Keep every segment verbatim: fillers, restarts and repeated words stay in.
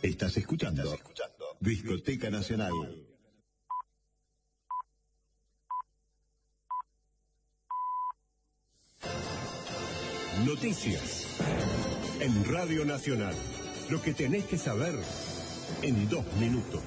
Estás escuchando, Estás escuchando. Discoteca Nacional. Noticias en Radio Nacional. Lo que tenés que saber en dos minutos.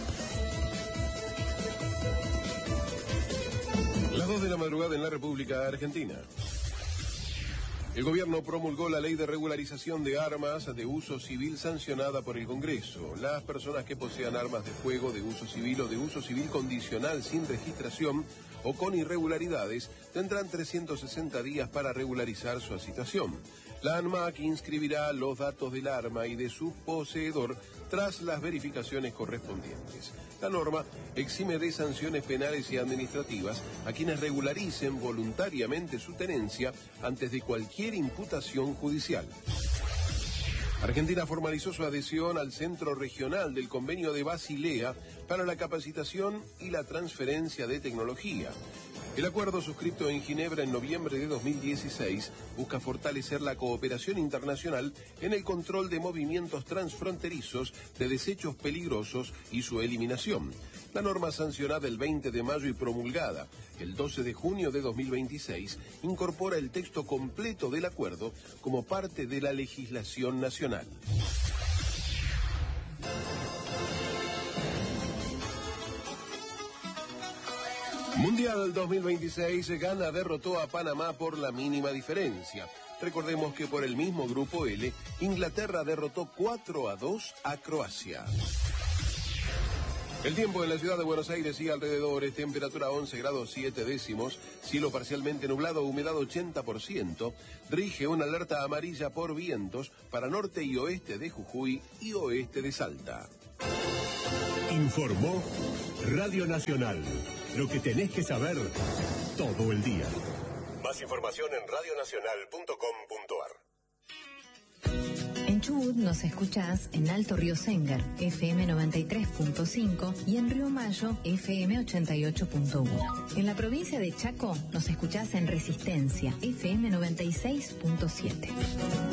Las dos de la madrugada en la República Argentina. El gobierno promulgó la ley de regularización de armas de uso civil sancionada por el Congreso. Las personas que posean armas de fuego de uso civil o de uso civil condicional sin registración o con irregularidades tendrán trescientos sesenta días para regularizar su situación. La ANMAC inscribirá los datos del arma y de su poseedor tras las verificaciones correspondientes. La norma exime de sanciones penales y administrativas a quienes regularicen voluntariamente su tenencia antes de cualquier imputación judicial. Argentina formalizó su adhesión al Centro Regional del Convenio de Basilea para la capacitación y la transferencia de tecnología. El acuerdo suscrito en Ginebra en noviembre de dos mil dieciséis busca fortalecer la cooperación internacional en el control de movimientos transfronterizos de desechos peligrosos y su eliminación. La norma sancionada el veinte de mayo y promulgada el doce de junio de dos mil veintiséis incorpora el texto completo del acuerdo como parte de la legislación nacional. Mundial dos mil veintiséis, Ghana derrotó a Panamá por la mínima diferencia. Recordemos que por el mismo grupo L, Inglaterra derrotó cuatro a dos a Croacia. El tiempo en la ciudad de Buenos Aires y alrededores, temperatura once grados siete décimos, cielo parcialmente nublado, humedad ochenta por ciento, rige una alerta amarilla por vientos para norte y oeste de Jujuy y oeste de Salta. Informó Radio Nacional. Lo que tenés que saber todo el día. Más información en radio nacional punto com punto ar. En Chubut nos escuchás en Alto Río Sengar, F M noventa y tres punto cinco, y en Río Mayo, F M ochenta y ocho punto uno. En la provincia de Chaco nos escuchás en Resistencia, F M noventa y seis punto siete.